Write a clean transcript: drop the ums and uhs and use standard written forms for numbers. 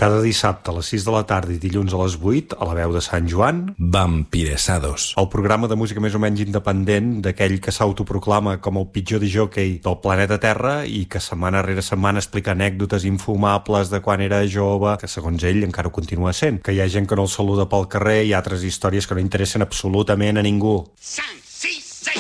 Cada dissabte a les 6 de la tarda i dilluns a les 8, a la veu de Sant Joan, Vampiresados. el programa de música més o menys independent d'aquell que s'autoproclama com el pitjor discjòquei del planeta Terra i que setmana rere setmana explica anècdotes infumables de quan era jove, que segons ell encara ho continua sent. Que hi ha gent que no el saluda pel carrer i altres històries que no interessen absolutament a ningú. Sans!